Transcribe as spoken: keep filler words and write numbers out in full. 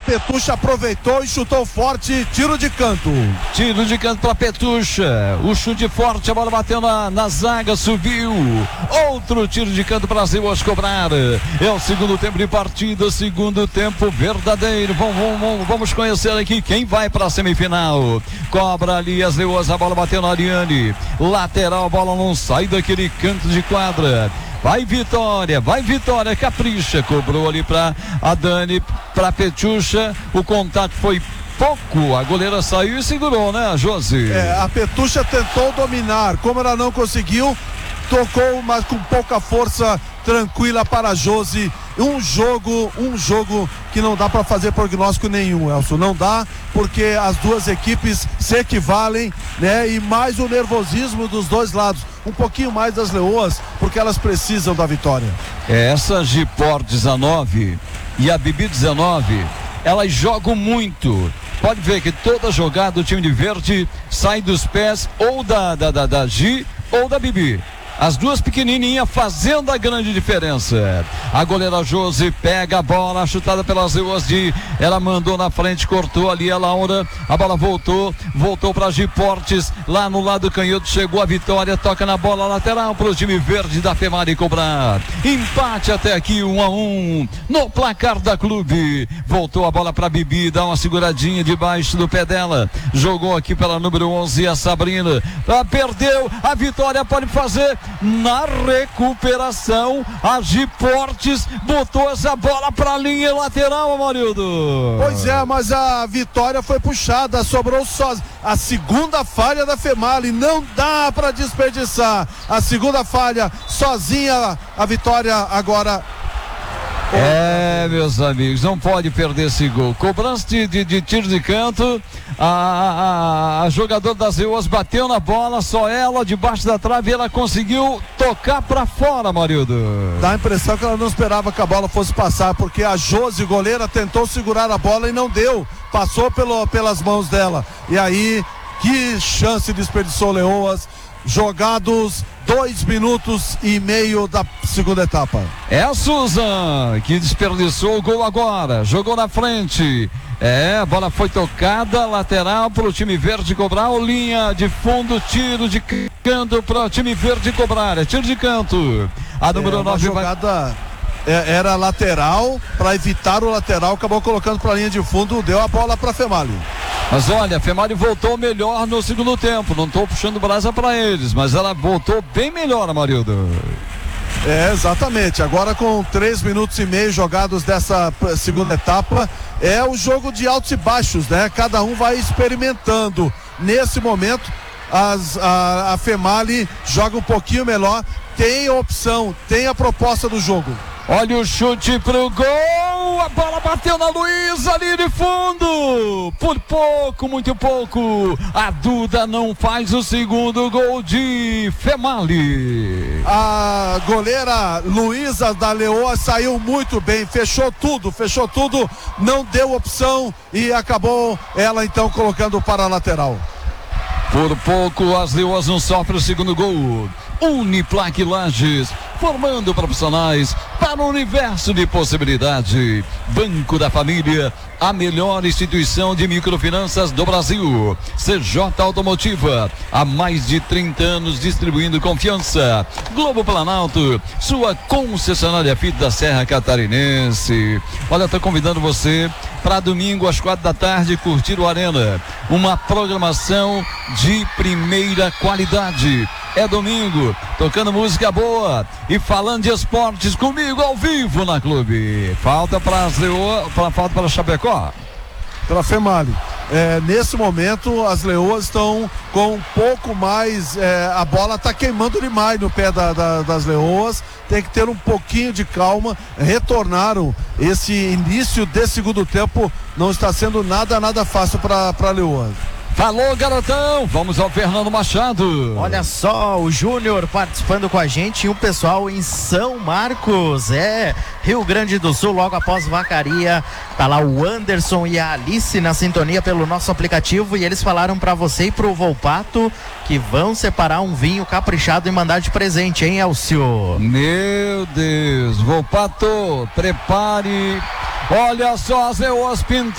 Petucha aproveitou e chutou forte, tiro de canto. Tiro de canto para Petucha, o chute forte, a bola bateu na, na zaga, subiu. Outro tiro de canto para as Leoas cobrar. É o segundo tempo de partida, segundo tempo verdadeiro. Vamos, vamos, vamos conhecer aqui quem vai para a semifinal. Cobra ali as Leoas, a bola bateu na Ariane. Lateral, a bola não sai daquele canto de quadra. Vai Vitória, vai Vitória, capricha, cobrou ali para a Dani, para Petucha, o contato foi pouco, a goleira saiu e segurou, né, Josi? É, a Petucha tentou dominar, como ela não conseguiu, tocou, mas com pouca força, tranquila para a Josi. Um jogo, um jogo que não dá para fazer prognóstico nenhum, Elcio, não dá, porque as duas equipes se equivalem, né? E mais o nervosismo dos dois lados, um pouquinho mais das Leoas, porque elas precisam da vitória. É, essa Gipor dezenove e a Bibi dezenove, elas jogam muito. Pode ver que toda jogada do time de verde sai dos pés ou da, da, da, da Gi ou da Bibi. As duas pequenininhas fazendo a grande diferença. A goleira Josi pega a bola, chutada pelas Leoas de... Ela mandou na frente, cortou ali a Laura. A bola voltou, voltou para Giportes. Lá no lado canhoto chegou a Vitória. Toca na bola lateral para o time verde da Femari cobrar. Empate até aqui, um a um. No placar da Clube. Voltou a bola para Bibi, dá uma seguradinha debaixo do pé dela. Jogou aqui pela número onze, a Sabrina. Ah, perdeu, a Vitória pode fazer. Na recuperação, a Giportes botou essa bola pra linha lateral, Amarildo. Pois é, mas a Vitória foi puxada, sobrou só a segunda falha da Femali, não dá pra desperdiçar. A segunda falha, sozinha a Vitória agora. É, meus amigos, não pode perder esse gol. Cobrança de, de, de tiro de canto. A, a, a jogadora das Leoas bateu na bola, só ela debaixo da trave, ela conseguiu tocar pra fora, Marildo. Dá a impressão que ela não esperava que a bola fosse passar, porque a Josi, goleira, tentou segurar a bola e não deu. Passou pelo, pelas mãos dela. E aí, que chance desperdiçou Leoas. Jogados dois minutos e meio da segunda etapa. É a Susan que desperdiçou o gol agora, jogou na frente. É, a bola foi tocada, lateral para o time verde cobrar, ou linha de fundo, tiro de canto para o time verde cobrar, é tiro de canto. A número é, nove jogada vai... é, era lateral, para evitar o lateral, acabou colocando para a linha de fundo, deu a bola para Femali. Mas olha, a Femali voltou melhor no segundo tempo, não estou puxando brasa para eles, mas ela voltou bem melhor, Amarildo. É, exatamente, agora com três minutos e meio jogados dessa segunda etapa, é o jogo de altos e baixos, né? Cada um vai experimentando. Nesse momento, as, a, a Femali joga um pouquinho melhor, tem a opção, tem a proposta do jogo. Olha o chute pro gol, a bola bateu na Luísa ali de fundo, por pouco, muito pouco, a Duda não faz o segundo gol de Femali. A goleira Luísa da Leoa saiu muito bem, fechou tudo, fechou tudo, não deu opção e acabou ela então colocando para a lateral. Por pouco as Leoas não sofrem o segundo gol. Uniplac Lages, formando profissionais para o universo de possibilidade. Banco da Família, a melhor instituição de microfinanças do Brasil. C J Automotiva, há mais de trinta anos distribuindo confiança. Globo Planalto, sua concessionária Fit da Serra Catarinense. Olha, estou convidando você para domingo às quatro da tarde curtir o Arena. Uma programação de primeira qualidade. É domingo, tocando música boa e falando de esportes comigo ao vivo na Clube. Falta para as Leoas, pra, falta para Chapecó. Pela Femali. É, nesse momento as Leoas estão com um pouco mais, é, a bola está queimando demais no pé da, da, das Leoas, tem que ter um pouquinho de calma. Retornaram, esse início de segundo tempo não está sendo nada, nada fácil para a Leoas. Falou, garotão, vamos ao Fernando Machado. Olha só, o Júnior participando com a gente e o pessoal em São Marcos, é, Rio Grande do Sul, logo após Vacaria, tá lá o Anderson e a Alice na sintonia pelo nosso aplicativo e eles falaram pra você e pro Volpato que vão separar um vinho caprichado e mandar de presente, hein, Elcio? Meu Deus, Volpato, prepare, olha só as Leoas pintando.